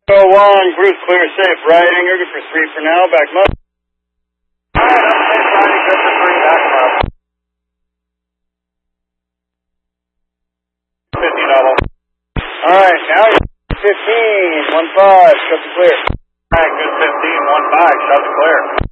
1, Bruce, clear, safe, right, anchor, good for 3 for now, back up. Alright, good for 3, back up. 50 double. Alright, now you're 15, 1-5, shut the clear. Alright, good 15, 1-5, shut the clear.